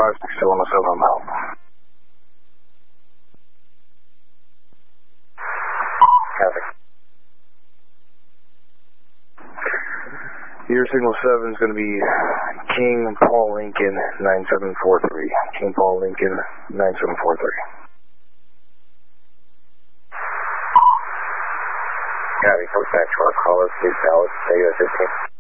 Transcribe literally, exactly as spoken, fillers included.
five six two one oh seven on the help. Copy. Your signal seven is going to be King Paul Lincoln nine seven four three. King Paul Lincoln nine seven four three. Copy, postmatch for caller, please valid, stay U S fifteen.